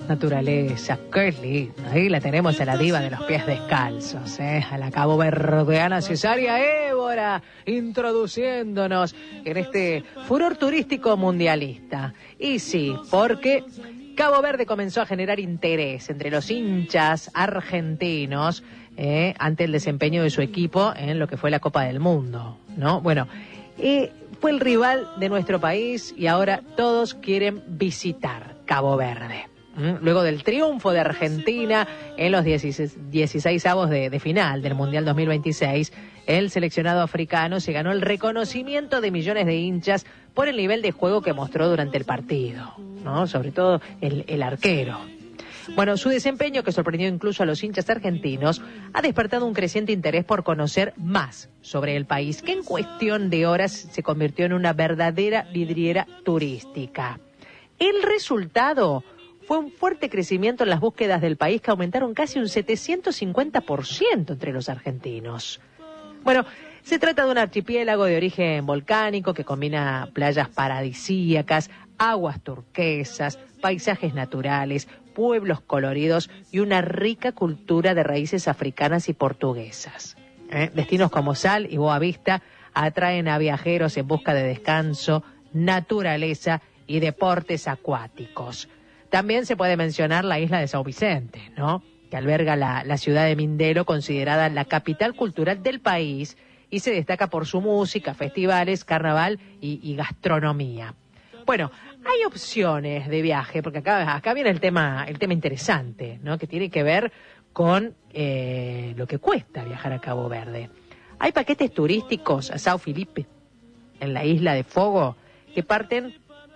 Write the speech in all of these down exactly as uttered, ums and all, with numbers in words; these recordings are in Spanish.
naturaleza, qué lindo. Ahí la tenemos a la diva de los pies descalzos, ¿eh? A la caboverdiana Cesárea Évora, introduciéndonos en este furor turístico mundialista. Y sí, porque Cabo Verde comenzó a generar interés entre los hinchas argentinos eh, ante el desempeño de su equipo en lo que fue la Copa del Mundo, ¿no? Bueno, eh, fue el rival de nuestro país y ahora todos quieren visitar Cabo Verde. Luego del triunfo de Argentina en los dieciseisavos de, de final del Mundial dos mil veintiséis, el seleccionado africano se ganó el reconocimiento de millones de hinchas por el nivel de juego que mostró durante el partido, ¿no? Sobre todo el, el arquero. Bueno, su desempeño, que sorprendió incluso a los hinchas argentinos, ha despertado un creciente interés por conocer más sobre el país, que en cuestión de horas se convirtió en una verdadera vidriera turística. El resultado fue un fuerte crecimiento en las búsquedas del país, que aumentaron casi un setecientos cincuenta por ciento entre los argentinos. Bueno, se trata de un archipiélago de origen volcánico que combina playas paradisíacas, aguas turquesas, paisajes naturales, pueblos coloridos y una rica cultura de raíces africanas y portuguesas. ¿Eh? Destinos como Sal y Boa Vista atraen a viajeros en busca de descanso, naturaleza y deportes acuáticos. También se puede mencionar la isla de São Vicente, ¿no? Que alberga la, la ciudad de Mindelo, considerada la capital cultural del país, y se destaca por su música, festivales, carnaval y, y gastronomía. Bueno, hay opciones de viaje, porque acá, acá viene el tema, el tema interesante, ¿no? Que tiene que ver con eh, lo que cuesta viajar a Cabo Verde. Hay paquetes turísticos a São Felipe, en la isla de Fogo, que parten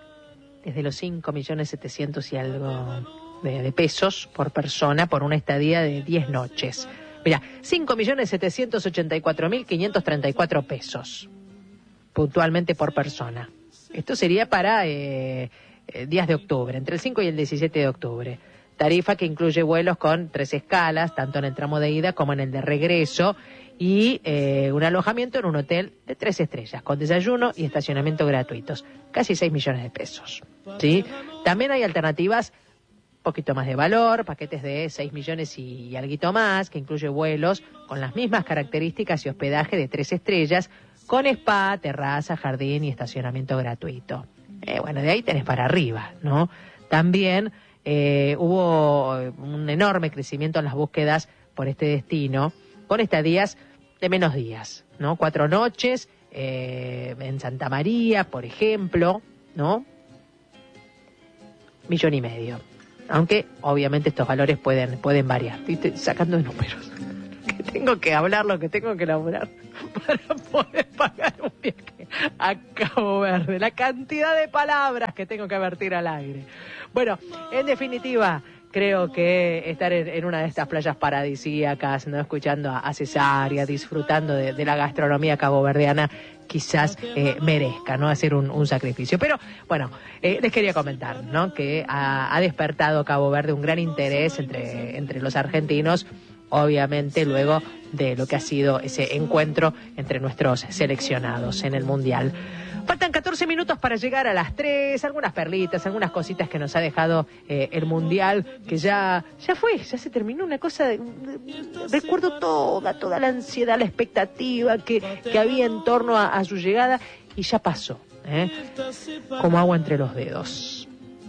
desde los cinco millones setecientos y algo de, de pesos por persona por una estadía de diez noches. Mira, cinco millones setecientos ochenta y cuatro mil quinientos treinta y cuatro pesos, puntualmente por persona. Esto sería para eh, eh, días de octubre, entre el cinco y el diecisiete de octubre. Tarifa que incluye vuelos con tres escalas, tanto en el tramo de ida como en el de regreso, y eh, un alojamiento en un hotel de tres estrellas, con desayuno y estacionamiento gratuitos. Casi seis millones de pesos. ¿Sí? También hay alternativas un poquito más de valor, paquetes de seis millones y, y alguito más, que incluye vuelos con las mismas características y hospedaje de tres estrellas, con spa, terraza, jardín y estacionamiento gratuito. Eh, bueno, de ahí tenés para arriba, ¿no? También eh, hubo un enorme crecimiento en las búsquedas por este destino, con estadías de menos días, ¿no? Cuatro noches eh, en Santa María, por ejemplo, ¿no? Millón y medio. Aunque, obviamente, estos valores pueden, pueden variar. Estoy sacando de números. Que tengo que hablar lo que tengo que elaborar para poder pagar un viaje a Cabo Verde. La cantidad de palabras que tengo que vertir al aire. Bueno, en definitiva, creo que estar en, en una de estas playas paradisíacas, no, escuchando a, a Cesárea, disfrutando de, de la gastronomía caboverdiana, quizás eh, merezca, ¿no?, hacer un, un sacrificio. Pero, bueno, eh, les quería comentar, ¿no?, que ha, ha despertado Cabo Verde un gran interés entre, entre los argentinos, obviamente luego de lo que ha sido ese encuentro entre nuestros seleccionados en el Mundial. Faltan catorce minutos para llegar a las tres, algunas perlitas, algunas cositas que nos ha dejado eh, el Mundial, que ya ya fue, ya se terminó, una cosa, de, de, recuerdo toda, toda la ansiedad, la expectativa que, que había en torno a, a su llegada, y ya pasó, ¿eh? Como agua entre los dedos.